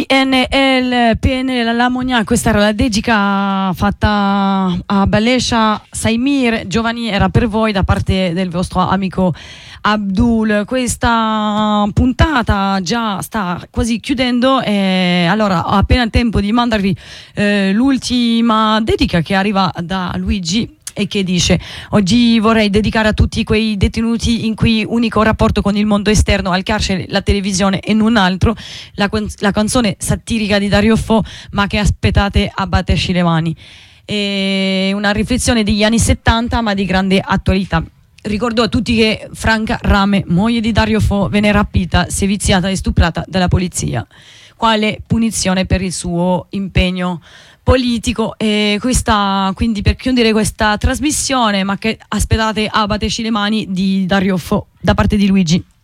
PNL La Mogna, questa era la dedica fatta a Balesha Saimir, giovani, era per voi da parte del vostro amico Abdul. Questa puntata già sta quasi chiudendo e allora ho appena tempo di mandarvi l'ultima dedica che arriva da Luigi e che dice: oggi vorrei dedicare a tutti quei detenuti in cui unico rapporto con il mondo esterno al carcere la televisione e non altro, la canzone satirica di Dario Fo, ma che aspettate a batterci le mani. È una riflessione degli anni 70 ma di grande attualità. Ricordo a tutti che Franca Rame, moglie di Dario Fo, venne rapita, seviziata e stuprata dalla polizia. Quale punizione per il suo impegno politico. E questa, quindi, per chiudere questa trasmissione, ma che aspettate a batterci le mani, di Dario Fo da parte di Luigi.